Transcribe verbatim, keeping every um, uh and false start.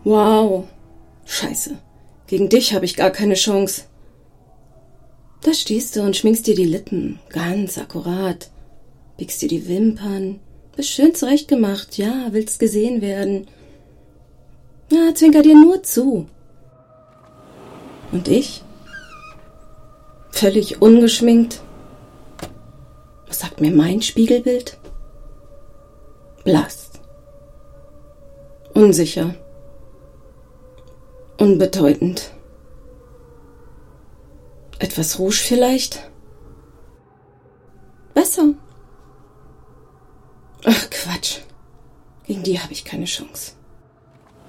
Wow. Scheiße. Gegen dich habe ich gar keine Chance. Da stehst du und schminkst dir die Lippen. Ganz akkurat. Biegst dir die Wimpern. Bist schön zurechtgemacht. Ja, willst gesehen werden. Na, zwinker dir nur zu. Und ich? Völlig ungeschminkt. Was sagt mir mein Spiegelbild? Blass. Unsicher. Unbedeutend. Etwas Rouge vielleicht? Besser. Ach, Quatsch. Gegen die habe ich keine Chance.